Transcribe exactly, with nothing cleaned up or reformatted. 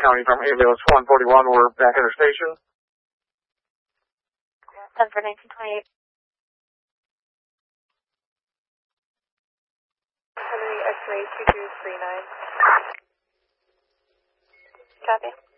County from ambulance one forty-one. We're back at our station. ten for nineteen twenty-eight. Henry X-ray two two three nine. Copy.